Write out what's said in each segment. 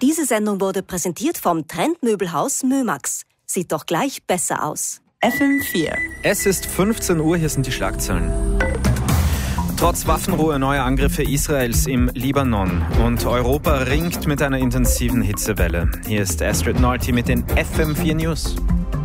Diese Sendung wurde präsentiert vom Trendmöbelhaus Mömax. Sieht doch gleich besser aus. FM4. Es ist 15 Uhr, hier sind die Schlagzeilen. Trotz Waffenruhe neue Angriffe Israels im Libanon und Europa ringt mit einer intensiven Hitzewelle. Hier ist Astrid Narty mit den FM4 News.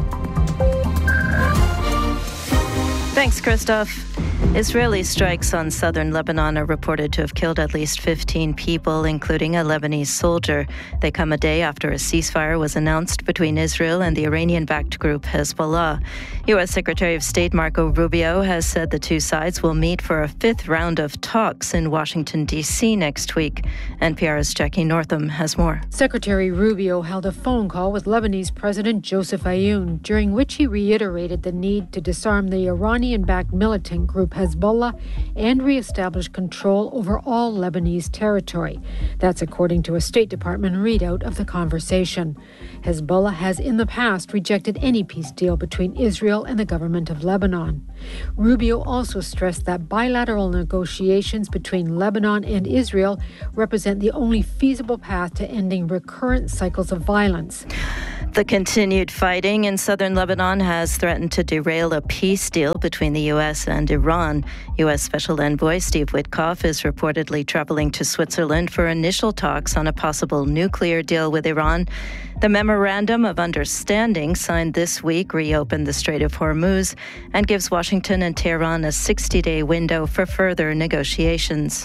Thanks, Christoph. Israeli strikes on southern Lebanon are reported to have killed at least 15 people, including a Lebanese soldier. They come a day after a ceasefire was announced between Israel and the Iranian-backed group Hezbollah. U.S. Secretary of State Marco Rubio has said the two sides will meet for a fifth round of talks in Washington, D.C. next week. NPR's Jackie Northam has more. Secretary Rubio held a phone call with Lebanese President Joseph Aoun, during which he reiterated the need to disarm the Iranian-backed militant group Hezbollah and re-establish control over all Lebanese territory. That's according to a State Department readout of the conversation. Hezbollah has in the past rejected any peace deal between Israel and the government of Lebanon. Rubio also stressed that bilateral negotiations between Lebanon and Israel represent the only feasible path to ending recurrent cycles of violence. The continued fighting in southern Lebanon has threatened to derail a peace deal between the U.S. and Iran. U.S. Special Envoy Steve Witkoff is reportedly traveling to Switzerland for initial talks on a possible nuclear deal with Iran. The Memorandum of Understanding signed this week reopened the Strait of Hormuz and gives Washington and Tehran a 60-day window for further negotiations.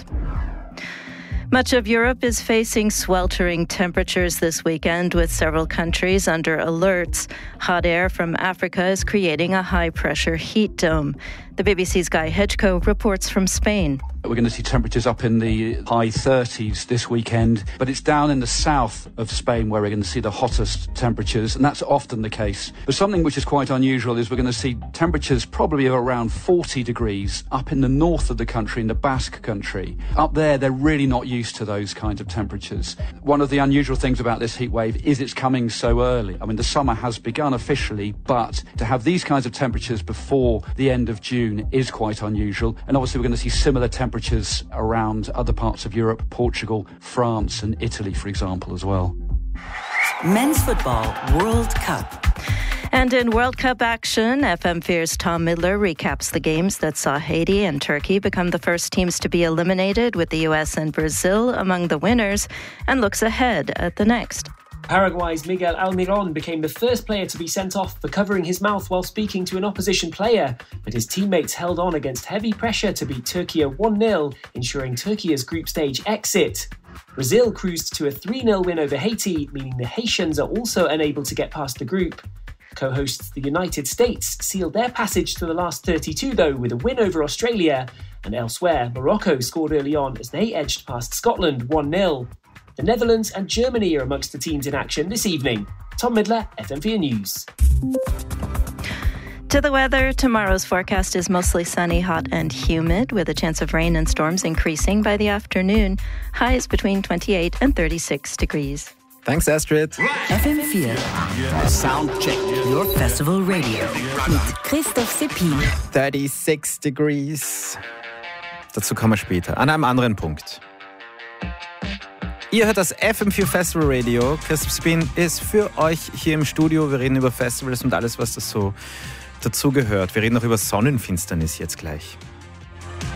Much of Europe is facing sweltering temperatures this weekend, with several countries under alerts. Hot air from Africa is creating a high-pressure heat dome. The BBC's Guy Hedgecoe reports from Spain. We're going to see temperatures up in the high 30s this weekend, but it's down in the south of Spain where we're going to see the hottest temperatures, and that's often the case. But something which is quite unusual is we're going to see temperatures probably of around 40 degrees up in the north of the country, in the Basque country. Up there, they're really not used to those kinds of temperatures. One of the unusual things about this heat wave is it's coming so early. I mean, the summer has begun officially, but to have these kinds of temperatures before the end of June is quite unusual. And obviously, we're going to see similar temperatures around other parts of Europe, Portugal, France and Italy, for example, as well. Men's Football World Cup. And in World Cup action, FM4's Tom Midler recaps the games that saw Haiti and Turkey become the first teams to be eliminated, with the US and Brazil among the winners, and looks ahead at the next. Paraguay's Miguel Almiron became the first player to be sent off for covering his mouth while speaking to an opposition player, but his teammates held on against heavy pressure to beat Turkey 1-0, ensuring Turkey's group stage exit. Brazil cruised to a 3-0 win over Haiti, meaning the Haitians are also unable to get past the group. Co-hosts the United States sealed their passage to the last 32, though, with a win over Australia, and elsewhere, Morocco scored early on as they edged past Scotland 1-0. The Netherlands and Germany are amongst the teams in action this evening. Tom Midler, FM4 News. To the weather, tomorrow's forecast is mostly sunny, hot and humid, with a chance of rain and storms increasing by the afternoon. Highs between 28 and 36 degrees. Thanks, Astrid. FM4. Soundcheck. Your Festival Radio. Mit Christoph Seppin. 36 degrees. Dazu kommen wir später, an einem anderen Punkt. Ihr hört das FM4 Festival Radio. Christoph Seppin ist für euch hier im Studio. Wir reden über Festivals und alles, was das so dazugehört. Wir reden auch über Sonnenfinsternis jetzt gleich.